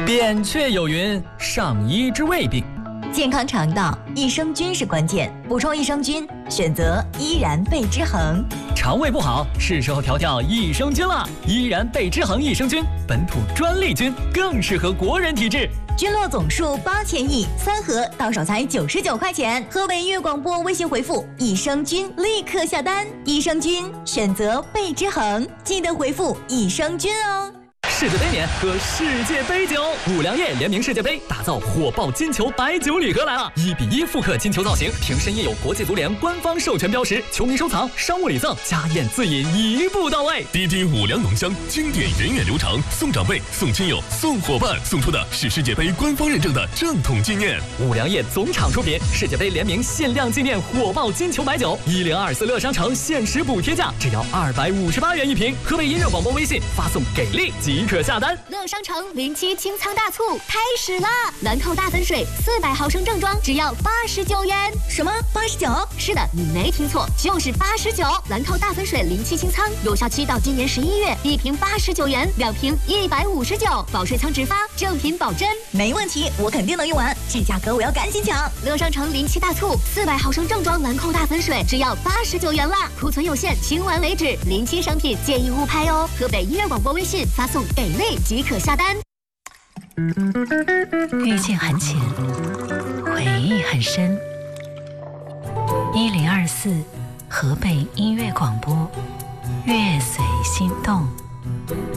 扁鹊有云：上医治未病。 健康肠道，益生菌是关键。补充益生菌，选择依然贝之恒。 肠胃不好，是时候调调益生菌了。依然贝之恒益生菌，本土专利菌，更适合国人体质。 菌落总数8000亿，3盒到手才99块钱。河北音乐广播微信回复“益生菌”，立刻下单。益生菌选择贝之恒，记得回复“益生菌”哦。 世界杯年喝世界杯酒，五粮液联名世界杯，打造火爆金球白酒礼盒来了！1:1复刻金球造型，瓶身印有国际足联官方授权标识，球迷收藏、商务礼赠、家宴自饮一步到位。 滴滴五粮浓香，经典源远流长，送长辈、送亲友、送伙伴，送出的是世界杯官方认证的正统纪念。 五粮液总厂出品，世界杯联名限量纪念火爆金球白酒，1024乐商城限时补贴价，只要258元一瓶。河北音乐广播微信发送给力即可下单。 乐商城07清仓大促开始了，兰蔻大粉水400毫升正装只要89元。 什么89？ 是的，你没听错，就是89。兰蔻大粉水07清仓，有效期到今年11月，一瓶89元，2瓶159，保水仓直发，正品保真。 没问题，我肯定能用完，这价格我要赶紧抢。 乐商城07大促，400毫升正装兰蔻大粉水只要89元啦，库存有限，清完为止。07商品建议勿拍哦。河北音乐广播微信发送给力即可下单。 遇见很浅，回忆很深。1024河北音乐广播，乐随心动。